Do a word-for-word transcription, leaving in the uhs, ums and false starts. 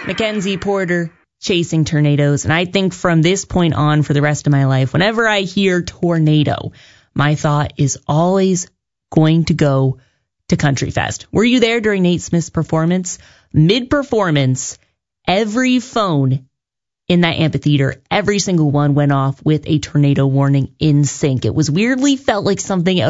Mackenzie Porter, Chasing Tornadoes. And I think from this point on for the rest of my life, whenever I hear tornado, my thought is always going to go to Country Fest. Were you there during Nate Smith's performance? Mid-performance, every phone in that amphitheater, every single one went off with a tornado warning in sync. It was weirdly felt like something out